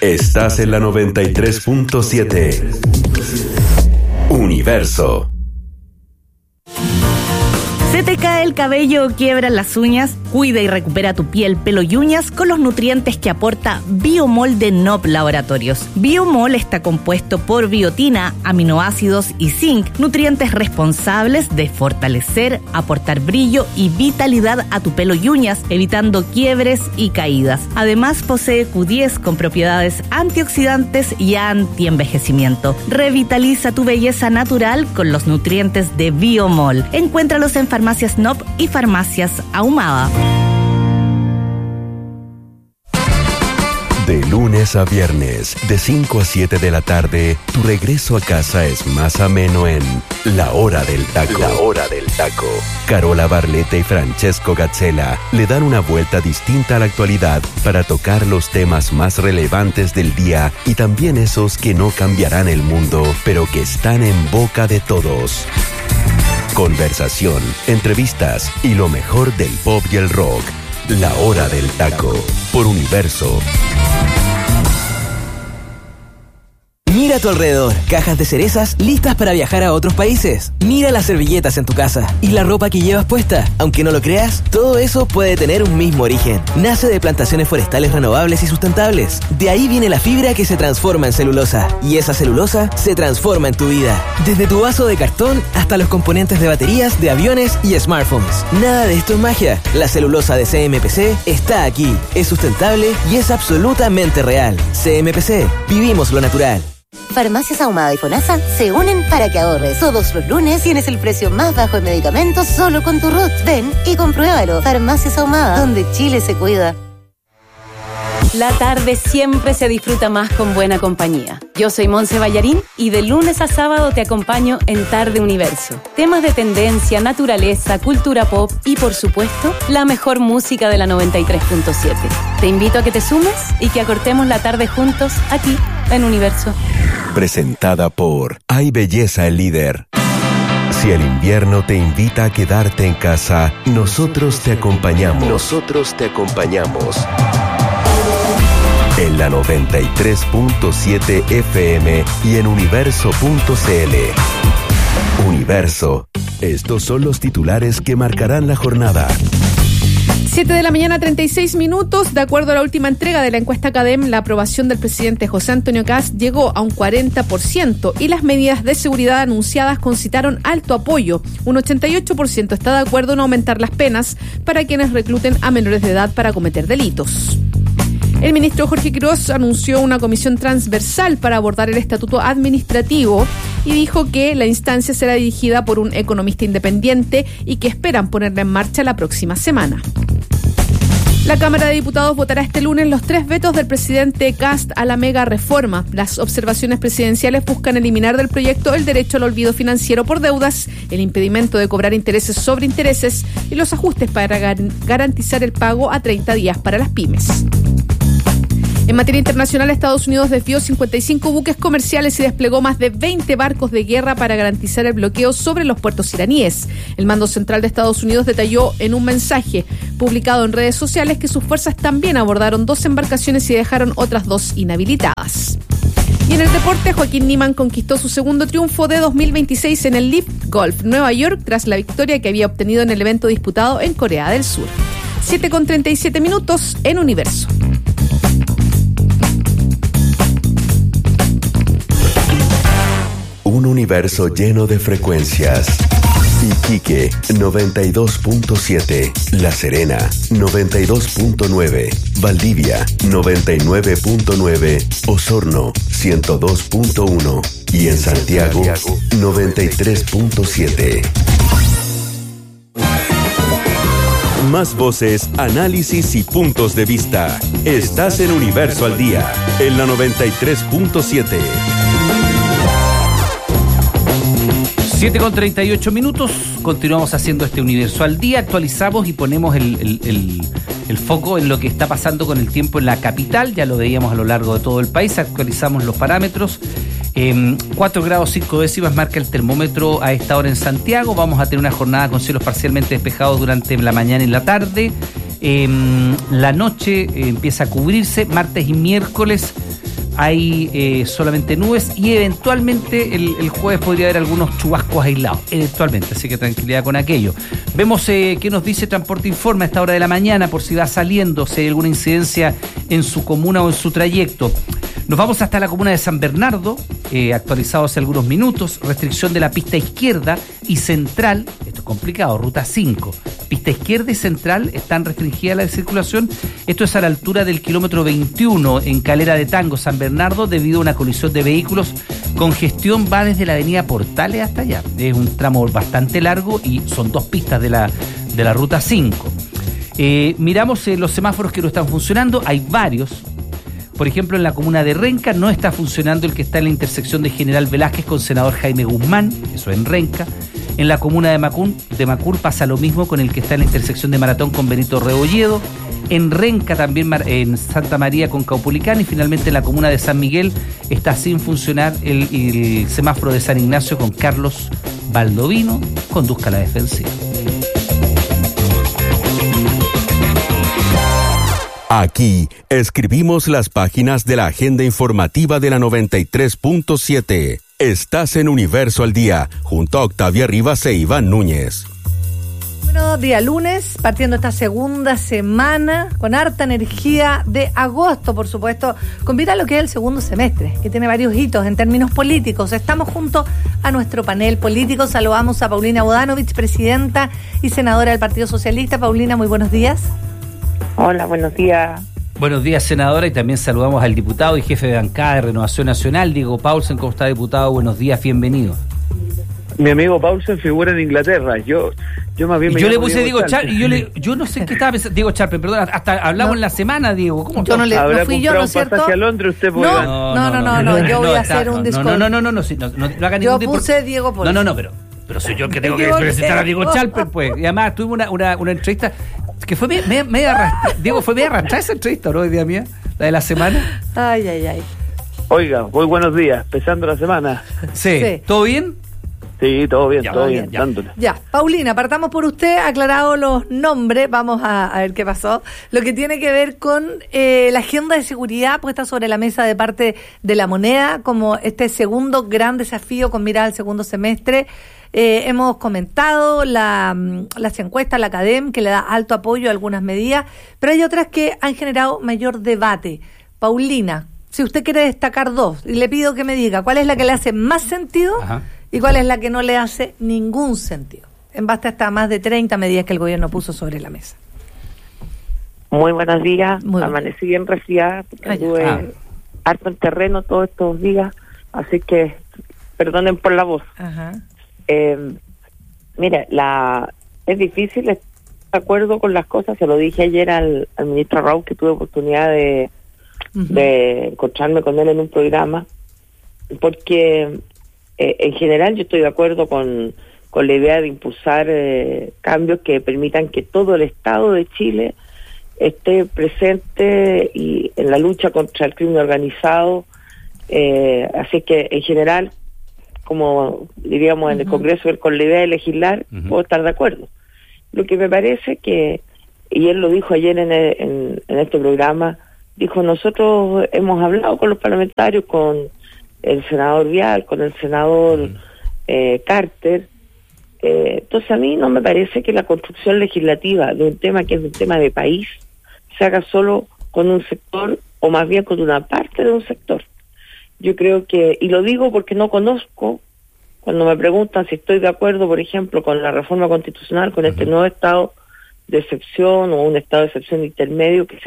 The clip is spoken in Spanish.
Estás en la 93.7. Universo. ¿Se te cae el cabello o quiebran las uñas? Cuida y recupera tu piel, pelo y uñas con los nutrientes que aporta Biomol de Nob Laboratorios. Biomol está compuesto por biotina, aminoácidos y zinc, nutrientes responsables de fortalecer, aportar brillo y vitalidad a tu pelo y uñas, evitando quiebres y caídas. Además, posee Q10 con propiedades antioxidantes y antienvejecimiento. Revitaliza tu belleza natural con los nutrientes de Biomol. Encuéntralos en Farmacias Nob y Farmacias Ahumada. De lunes a viernes, de 5 a 7 de la tarde, tu regreso a casa es más ameno en La Hora del Taco. La Hora del Taco. Carola Barletta y Francesco Gazzella le dan una vuelta distinta a la actualidad para tocar los temas más relevantes del día y también esos que no cambiarán el mundo, pero que están en boca de todos. Conversación, entrevistas y lo mejor del pop y el rock. La Hora del Taco, por Universo. Mira a tu alrededor, cajas de cerezas listas para viajar a otros países. Mira las servilletas en tu casa y la ropa que llevas puesta. Aunque no lo creas, todo eso puede tener un mismo origen. Nace de plantaciones forestales renovables y sustentables. De ahí viene la fibra que se transforma en celulosa. Y esa celulosa se transforma en tu vida. Desde tu vaso de cartón hasta los componentes de baterías, de aviones y smartphones. Nada de esto es magia. La celulosa de CMPC está aquí. Es sustentable y es absolutamente real. CMPC. Vivimos lo natural. Farmacias Ahumada y FONASA se unen para que ahorres. Todos los lunes tienes el precio más bajo en medicamentos solo con tu RUT. Ven y compruébalo. Farmacias Ahumada, donde Chile se cuida. La tarde siempre se disfruta más con buena compañía. Yo soy Monse Ballarín y de lunes a sábado te acompaño en Tarde Universo. Temas de tendencia, naturaleza, cultura pop y, por supuesto, la mejor música de la 93.7. Te invito a que te sumes y que acortemos la tarde juntos aquí en Universo. Presentada por Hay Belleza el Líder. Si el invierno te invita a quedarte en casa, nosotros te acompañamos. Nosotros te acompañamos. En la 93.7 FM y en universo.cl. Universo. Estos son los titulares que marcarán la jornada. 7 de la mañana, 36 minutos. De acuerdo a la última entrega de la encuesta CADEM, la aprobación del presidente José Antonio Kast llegó a un 40% y las medidas de seguridad anunciadas concitaron alto apoyo. Un 88% está de acuerdo en aumentar las penas para quienes recluten a menores de edad para cometer delitos. El ministro Jorge Quiroz anunció una comisión transversal para abordar el estatuto administrativo y dijo que la instancia será dirigida por un economista independiente y que esperan ponerla en marcha la próxima semana. La Cámara de Diputados votará este lunes los 3 vetos del presidente Kast a la mega reforma. Las observaciones presidenciales buscan eliminar del proyecto el derecho al olvido financiero por deudas, el impedimento de cobrar intereses sobre intereses y los ajustes para garantizar el pago a 30 días para las pymes. En materia internacional, Estados Unidos desvió 55 buques comerciales y desplegó más de 20 barcos de guerra para garantizar el bloqueo sobre los puertos iraníes. El mando central de Estados Unidos detalló en un mensaje publicado en redes sociales que sus fuerzas también abordaron 2 embarcaciones y dejaron otras 2 inhabilitadas. Y en el deporte, Joaquín Niemann conquistó su segundo triunfo de 2026 en el LIV Golf Nueva York tras la victoria que había obtenido en el evento disputado en Corea del Sur. 7:37 minutos en Universo. Un universo lleno de frecuencias. Iquique 92.7, La Serena 92.9, Valdivia 99.9, Osorno 102.1 y en Santiago 93.7. Más voces, análisis y puntos de vista. Estás en Universo al Día, en la 93.7. 7:38 minutos, continuamos haciendo este Universo al Día, actualizamos y ponemos el foco en lo que está pasando con el tiempo en la capital, ya lo veíamos a lo largo de todo el país, actualizamos los parámetros, 4 grados 5 décimas marca el termómetro a esta hora en Santiago, vamos a tener una jornada con cielos parcialmente despejados durante la mañana y la tarde, la noche empieza a cubrirse, martes y miércoles hay solamente nubes y eventualmente el jueves podría haber algunos chubascos aislados, eventualmente, así que tranquilidad con aquello. Vemos qué nos dice Transporte Informa a esta hora de la mañana, por si va saliendo, si hay alguna incidencia en su comuna o en su trayecto. Nos vamos hasta la comuna de San Bernardo, actualizado hace algunos minutos, restricción de la pista izquierda y central, esto es complicado, ruta 5, pista izquierda y central están restringidas la circulación, esto es a la altura del kilómetro 21 en Calera de Tango, San Bernardo, debido a una colisión de vehículos. Congestión va desde la avenida Portales hasta allá, es un tramo bastante largo y son 2 pistas de la ruta 5. Miramos los semáforos que no están funcionando, hay varios. Por ejemplo, en la comuna de Renca no está funcionando el que está en la intersección de General Velázquez con Senador Jaime Guzmán, eso en Renca. En la comuna de Macul pasa lo mismo con el que está en la intersección de Maratón con Benito Rebolledo. En Renca también, en Santa María con Caupolicán. Y finalmente en la comuna de San Miguel está sin funcionar el semáforo de San Ignacio con Carlos Baldovino. Conduzca la defensiva. Aquí escribimos las páginas de la agenda informativa de la 93.7. Estás en Universo al Día, junto a Octavia Rivas e Iván Núñez. Bueno, día lunes, partiendo esta segunda semana, con harta energía de agosto, por supuesto, con mira lo que es el segundo semestre, que tiene varios hitos en términos políticos. Estamos junto a nuestro panel político. Saludamos a Paulina Bodanovich, presidenta y senadora del Partido Socialista. Paulina, muy buenos días. Hola, buenos días. Buenos días, senadora, y también saludamos al diputado y jefe de bancada de Renovación Nacional, Diego Paulsen. ¿Cómo está, diputado? Buenos días, bienvenido. Mi amigo Paulsen figura en Inglaterra. Yo más bien me yo le puse Diego Charpen, yo no sé qué estaba pensando. Diego Charpen, perdón, hasta hablamos en la semana, Diego. ¿Cómo yo no fui yo, ¿no es cierto? Pasaje a Londres, usted puede. No, yo voy a hacer un discurso. No haga ningún Yo puse Diego Paulsen. No, pero soy yo el que tengo que presentar a Diego Charpen, pues. Y además tuvimos una entrevista que fue media arrastrada. Diego, fue media arrastrada esa entrevista, ¿no? Día mía, la de la semana. Ay. Oiga, muy buenos días, empezando la semana. Sí. ¿Todo bien? Sí, todo bien, dándole. Ya, Paulina, partamos por usted, aclarado los nombres, vamos a ver qué pasó. Lo que tiene que ver con la agenda de seguridad puesta sobre la mesa de parte de la moneda, como este segundo gran desafío con mirada al segundo semestre. Hemos comentado las encuestas, la CADEM, que le da alto apoyo a algunas medidas, pero hay otras que han generado mayor debate. Paulina, si usted quiere destacar 2, y le pido que me diga cuál es la que le hace más sentido. Ajá. ¿Y cuál es la que no le hace ningún sentido? En base a estas más de 30 medidas que el gobierno puso sobre la mesa. Muy buenos días. Amanecí bien resfriada. Estuve harto en terreno todos estos días, así que perdonen por la voz. Ajá. Mire, es difícil estar de acuerdo con las cosas. Se lo dije ayer al ministro Raúl, que tuve oportunidad de encontrarme con él en un programa, porque en general yo estoy de acuerdo con la idea de impulsar cambios que permitan que todo el Estado de Chile esté presente y en la lucha contra el crimen organizado. Así que en general, como diríamos en el Congreso, con la idea de legislar, puedo estar de acuerdo. Lo que me parece que, y él lo dijo ayer en este programa, dijo: nosotros hemos hablado con los parlamentarios, con el senador Vial, con el senador Carter. Entonces a mí no me parece que la construcción legislativa de un tema que es un tema de país se haga solo con un sector, o más bien con una parte de un sector. Yo creo que, y lo digo porque no conozco, cuando me preguntan si estoy de acuerdo, por ejemplo, con la reforma constitucional, con este nuevo estado de excepción o un estado de excepción intermedio que se